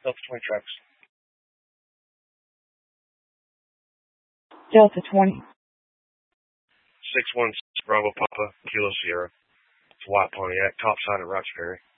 Delta 20 tracks. Delta 20. 616 Bravo Papa, Kilo Sierra. It's White Pontiac, topside at Roxbury.